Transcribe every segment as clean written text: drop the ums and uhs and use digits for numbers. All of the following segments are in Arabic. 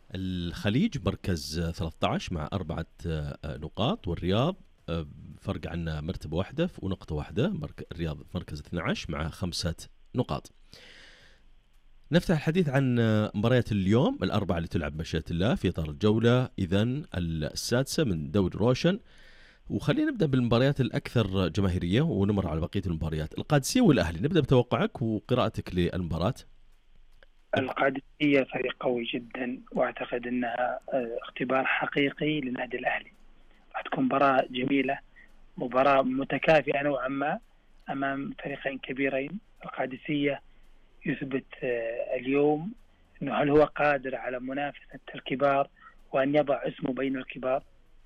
الخليج مركز 13 مع 4 نقاط، والرياض فرق عنا مرتبة واحدة ونقطة واحدة، الرياض مركز 12 مع 5 نقاط. نفتح الحديث عن مباريات اليوم الأربعة اللي تلعب بمشيئة الله في إطار الجولة إذن السادسة من دوري روشن. وخلينا نبدأ بالمباريات الأكثر جماهيرية ونمر على بقية المباريات. القادسية والأهلي، نبدأ بتوقعك وقراءتك للمباراة. القادسية فريق قوي جدا، واعتقد انها اختبار حقيقي للنادي الاهلي. راح تكون مباراة جميلة، مباراة متكافئة نوعا ما امام فريقين كبيرين. القادسية يثبت اليوم انه هل هو قادر على منافسة الكبار وان يضع اسمه بين الكبار،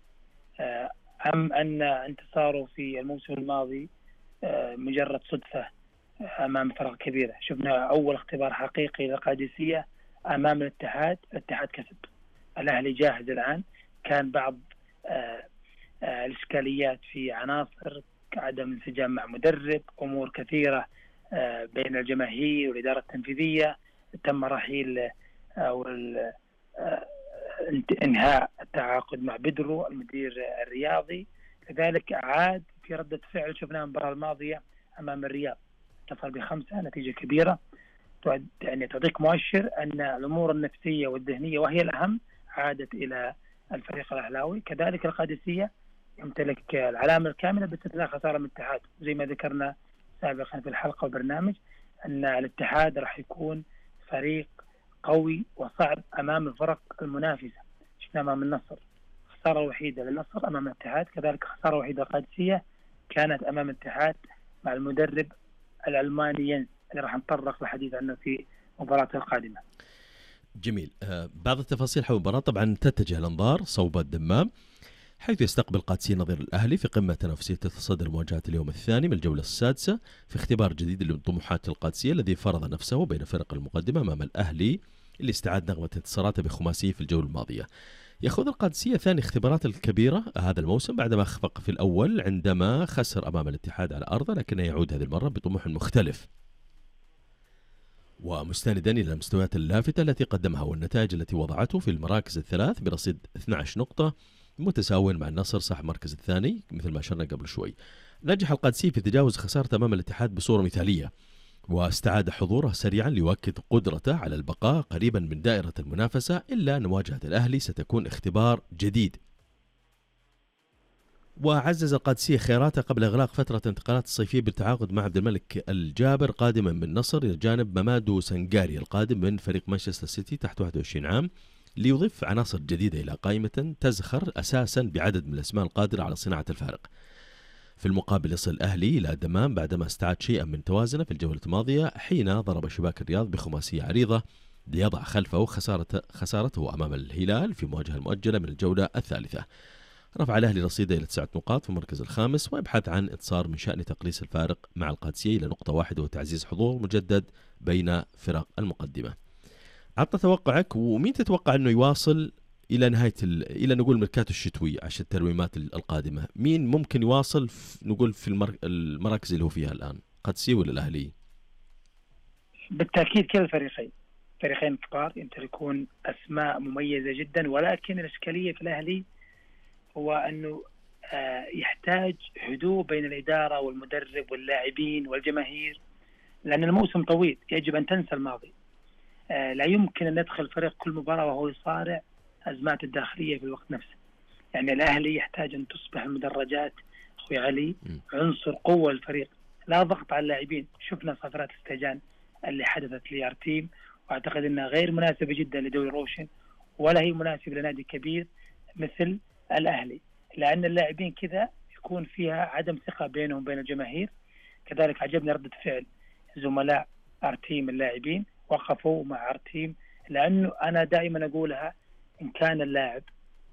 ام ان انتصاره في الموسم الماضي مجرد صدفة امام فرق كبيره. شفنا اول اختبار حقيقي للقادسيه امام الاتحاد كسب. الاهلي جاهز الان. كان بعض الاشكاليات في عناصر، عدم انسجام مع مدرب، امور كثيره بين الجماهير والاداره التنفيذيه. تم رحيل او انهاء التعاقد مع بدرو المدير الرياضي. لذلك عاد في رده فعل شفناها المباراه الماضيه امام الرياض، انتصر ب5 نتيجة كبيرة. يعني تعطيك مؤشر أن الأمور النفسية والذهنية وهي الأهم عادت إلى الفريق الأهلاوي. كذلك القادسية يمتلك العلامة الكاملة باستثناء خسارة من الاتحاد، زي ما ذكرنا سابقا في الحلقة والبرنامج أن الاتحاد راح يكون فريق قوي وصعب أمام الفرق المنافسة. شفنا أمام النصر الخسارة الوحيدة للنصر أمام الاتحاد، كذلك خسارة وحيدة القادسية كانت أمام الاتحاد مع المدرب الألماني اللي راح نتطرق للحديث عنه في مباراة القادمة. جميل. بعض التفاصيل حول المباراة. طبعا تتجه الأنظار صوب الدمام، حيث يستقبل قادسية نظير الأهلي في قمة تنافسية تصدر مواجهة اليوم الثاني من الجولة السادسة، في اختبار جديد لطموحات القادسية الذي فرض نفسه بين فرق المقدمة أمام الأهلي اللي استعاد نغمة انتصاراته بخماسية في الجولة الماضية. يخوض القادسية ثاني اختبارات الكبيرة هذا الموسم بعدما أخفق في الأول عندما خسر أمام الاتحاد على أرضه، لكنه يعود هذه المرة بطموح مختلف ومستندا إلى المستويات اللافتة التي قدمها والنتائج التي وضعته في المراكز الثلاث برصيد 12 نقطة، متساوي مع النصر صاحب المركز الثاني مثل ما شرنا قبل شوي. نجح القادسي في تجاوز خسارته أمام الاتحاد بصورة مثالية، واستعاد حضوره سريعا ليؤكد قدرته على البقاء قريبا من دائرة المنافسة، إلا أن مواجهة الأهلي ستكون اختبار جديد. وعزز القادسية خياراته قبل إغلاق فترة انتقالات الصيفية بالتعاقد مع عبد الملك الجابر قادما من النصر إلى جانب ممادو سنغاري القادم من فريق مانشستر سيتي تحت 21 عام، ليضيف عناصر جديدة إلى قائمة تزخر أساسا بعدد من الأسماء القادرة على صناعة الفارق. في المقابل يصل الأهلي إلى دمام بعدما استعاد شيئا من توازنه في الجولة الماضية حين ضرب شباك الرياض بخماسية عريضة ليضع خلفه خسارته أمام الهلال في مواجهة المؤجلة من الجولة الثالثة. رفع الأهلي رصيده إلى 9 نقاط في المركز الخامس، ويبحث عن انتصار من شأن تقليص الفارق مع القادسية إلى نقطة واحدة وتعزيز حضور مجدد بين فرق المقدمة. عطنا توقعك، ومين تتوقع أنه يواصل إلى نهاية إلى نقول ميركاتو الشتوي عشان الترويمات القادمة؟ مين ممكن يواصل نقول في المراكز اللي هو فيها الآن، قادسية ولا الأهلي؟ بالتأكيد كلا الفريقين فريقين كبار يمتلكون أسماء مميزة جدا، ولكن الإشكالية في الأهلي هو أنه يحتاج هدوء بين الإدارة والمدرب واللاعبين والجماهير، لأن الموسم طويل. يجب أن تنسى الماضي. لا يمكن أن يدخل فريق كل مباراة وهو يصارع أزمات الداخلية في الوقت نفسه. يعني الأهلي يحتاج أن تصبح المدرجات أخوي علي عنصر قوة الفريق، لا ضغط على اللاعبين. شفنا صفرات استهجان اللي حدثت لأرتيم، وأعتقد أنها غير مناسبة جدا لدوري روشن، ولا هي مناسبة لنادي كبير مثل الأهلي، لأن اللاعبين كذا يكون فيها عدم ثقة بينهم وبين الجماهير. كذلك عجبني ردة فعل زملاء أرتيم اللاعبين، وقفوا مع أرتيم، لأنه أنا دائما أقولها، إن كان اللاعب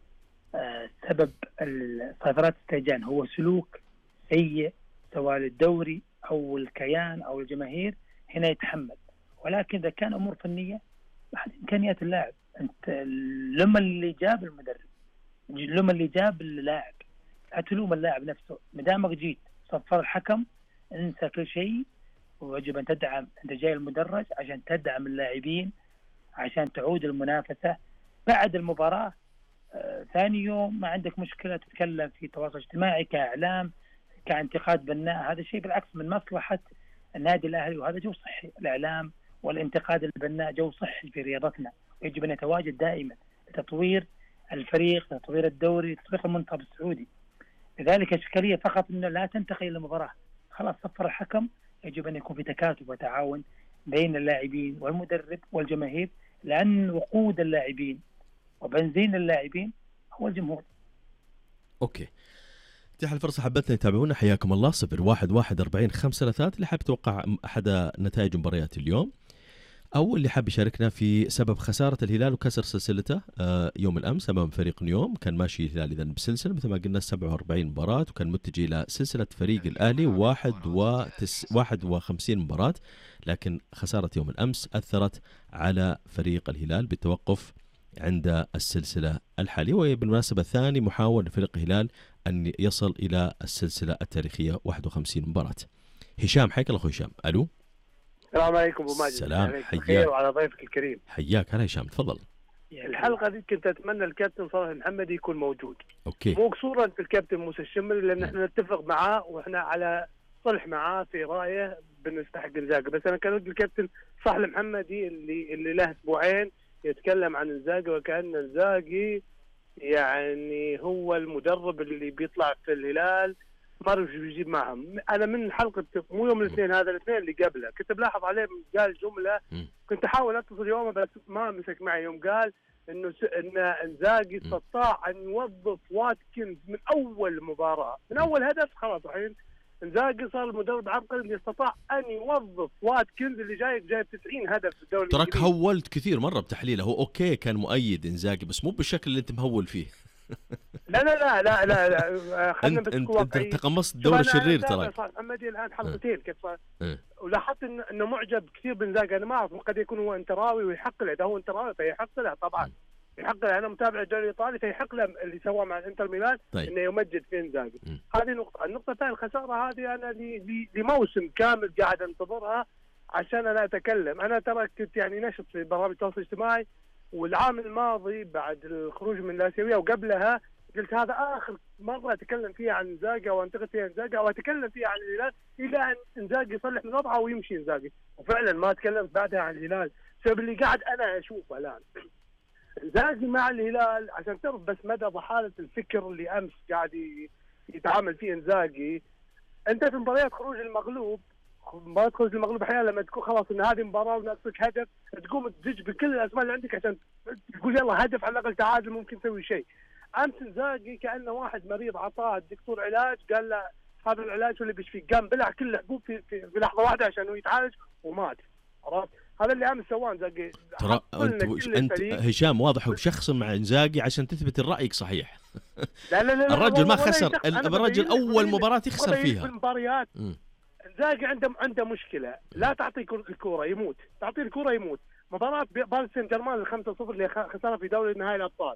سبب صفرات استهجان هو سلوك سيء سواء للدوري أو الكيان أو الجماهير، هنا يتحمل. ولكن إذا كان أمور فنية بعد إمكانيات اللاعب، أنت لما اللي جاب المدرب، لما اللي جاب اللاعب، لا تلوم اللاعب نفسه. مدامك جيت صفر الحكم انسى كل شيء، ويجب أن تدعم. أنت جاي المدرج عشان تدعم اللاعبين، عشان تعود المنافسة بعد المباراة ثاني يوم ما عندك مشكلة تتكلم في تواصل اجتماعي كإعلام كانتقاد بناء. هذا الشيء بالعكس من مصلحة النادي الأهلي، وهذا جو صحي. الإعلام والانتقاد البناء جو صحي في رياضتنا، ويجب أن يتواجد دائما لتطوير الفريق، لتطوير الدوري، لتطوير المنتخب السعودي. لذلك الإشكالية فقط أنه لا تنتقل إلى المباراة، خلاص صفر الحكم، يجب أن يكون في تكاتف وتعاون بين اللاعبين والمدرب والجماهير، لأن وقود اللاعبين وبنزين اللاعبين هو الجمهور. أوكي، تحت الفرصة حبتنا يتابعونا، حياكم الله. 01144533 اللي حاب توقع أحد نتائج مباريات اليوم، أو اللي حاب يشاركنا في سبب خسارة الهلال وكسر سلسلته يوم الأمس أمام فريق نيوم. كان ماشي الهلال إذن بسلسلة مثل ما قلنا 47 مباراة، وكان متجه إلى سلسلة فريق الأهلي 51 مباراة، لكن خسارة يوم الأمس أثرت على فريق الهلال بالتوقف عند السلسلة الحالية. وبالمناسبة ثاني محاولة لفريق الهلال أن يصل إلى السلسلة التاريخية 51 مباراة. هشام، حياك الله أخو هشام. ألو، السلام عليكم ابو ماجد. سلام، حياك وعلى ضيفك الكريم. حياك. هلا هشام، تفضل. الحلقه دي كنت اتمنى الكابتن صالح المحمدي يكون موجود. اوكي، مو قصورا في الكابتن موسى الشمري، لان احنا نتفق معاه واحنا على صلح معاه في رايه بنستحق انزاجي، بس انا كان ودي الكابتن صالح المحمدي اللي له اسبوعين يتكلم عن انزاجي وكأن انزاجي يعني هو المدرب اللي بيطلع في الهلال ما اعرف شو بيجيب معهم. انا من حلقه مو يوم الاثنين، هذا الاثنين اللي قبله كنت بلاحظ عليه قال جمله، كنت احاول اتصل يومه بس ما مسك معي، يوم قال ان انزاجي استطاع ان يوظف واتكنز من اول مباراه، من اول هدف. خلاص الحين انزاجي صار المدرب عبقري اللي استطاع ان يوظف واتكنز اللي جايب 90 هدف في الدوري تراك هولت كثير مره بتحليله. هو اوكي كان مؤيد انزاجي بس مو بالشكل اللي انت مهول فيه. لا لا لا لا لا خلينا بس انت تقمصت الدور الشرير ترى. محمدي الان حلقتين كيف صار، ولاحظت انه معجب كثير بانزاجي. انا ما اعرف قد يكون هو انتراوي ويحق له، اذا هو انتراوي فيحق له طبعا، يحق له. انا متابع الدوري الايطالي فيحق له اللي سواه مع الانتر ميلان. طيب. انه يمجد في انزاجي. هذه نقطه. النقطه الثانيه الخساره هذه انا لموسم كامل قاعد انتظرها عشان انا اتكلم. انا ترى كنت يعني نشط في برامج التواصل الاجتماعي، والعام الماضي بعد الخروج من الاسيويه وقبلها قلت هذا اخر مره اتكلم فيها عن انزاجي او انتقد فيها انزاجي او اتكلم فيها عن الهلال الى ان انزاجي يصلح من وضعه ويمشي انزاجي. وفعلا ما تكلمت بعدها عن الهلال بسبب اللي قاعد انا اشوفه الان. انزاجي مع الهلال عشان تعرف بس مدى ضحاله الفكر اللي امس قاعد يتعامل فيه انزاجي. انت في مباريات خروج المغلوب، مباراه خروج المغلوب احيانا لما تكون خلاص ان هذه مباراه وناقصك هدف، تقوم تدج بكل الاسماء اللي عندك عشان تقول يلا هدف على الاقل تعادل ممكن نسوي شيء. امس انزاجي كانه واحد مريض عطاه الدكتور علاج، قال له هذا العلاج اللي بيشفيك، قام بلع كل الحبوب في لحظه واحده عشان يتعالج ومات. عرفت؟ هذا اللي امس سواه انزاجي. ترى انت هشام واضح وشخص مع انزاجي عشان تثبت رايك صحيح. لا لا لا الرجل ما خسر، الرجل اول مباراه يخسر فيها في المباريات. انزاجي عنده مشكله، لا تعطي الكوره يموت، تعطيه الكوره يموت. مباراه باريس سان جيرمان 5-0 اللي خسرها في دوري نهائي الابطال،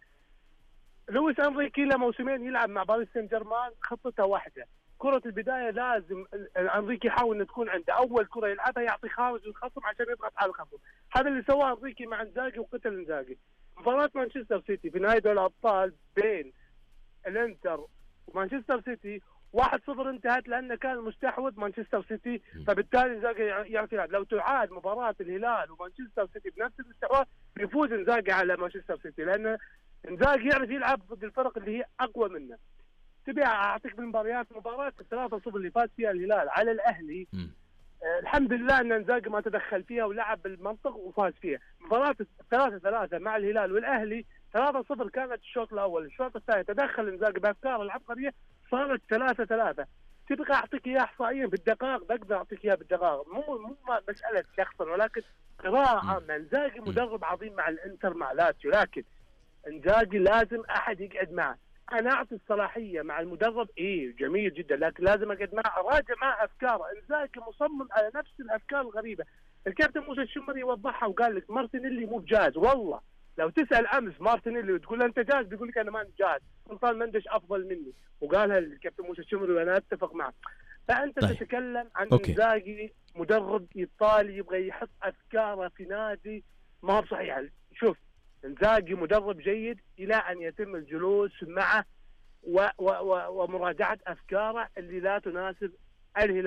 لويس انريكي له موسمين يلعب مع باريس سان جيرمان خطته واحده، كرة البداية لازم انريكي يحاول ان تكون عنده، اول كرة يلعبها يعطي خارج الخصم عشان يضغط على الخصم. هذا اللي سواه انريكي مع انزاجي وقتل انزاجي. مباراة مانشستر سيتي في نهاية دوري الابطال بين الانتر ومانشستر سيتي 1-0 انتهت لانه كان مستحوذ مانشستر سيتي، فبالتالي انزاجي يعرف يلعب. لو تعاد مباراة الهلال ومانشستر سيتي بنفس الاستحواذ بيفوز انزاجي على مانشستر سيتي، لان انزاجي يعرف يلعب ضد الفرق اللي هي اقوى منه. تبي اعطيك بالمباريات، مباراه 3-0 اللي فاز فيها الهلال على الاهلي، الحمد لله ان انزاجي ما تدخل فيها ولعب بالمنطق وفاز فيها. مباراه 3-3 مع الهلال والاهلي 3-0 كانت الشوط الاول، الشوط الثاني تدخل انزاجي بافكاره العبقريه صارت 3-3. تبغى اعطيك اياها احصائيا بالدقائق، بقدر اعطيك اياها بالدقائق، مو مساله شخصا ولكن قراءه عامه. انزاجي مدرب عظيم مع الانتر مع لاتسيو، لكن انزاجي لازم احد يقعد معه. انا اعطي الصلاحيه مع المدرب جميل جدا، لكن لازم اقعد معه اراجع معه افكاره. انزاجي مصمم على نفس الافكار الغريبه. الكابتن موسى الشمري وضحها وقال لك مارتينيلي مو بجاهز. والله لو تسال امس مارتينيلي وتقول له انت جاهز بيقول لك انا ما جاهز، سلطان مندش افضل مني، وقالها الكابتن موسى الشمري وانا اتفق معه. فانت تتكلم عن انزاجي مدرب ايطالي يبغى يحط افكاره في نادي ما هو صحيح. شوف إنزاغي مدرب جيد إلى أن يتم الجلوس معه ومراجعة أفكاره اللي لا تناسب الهلال.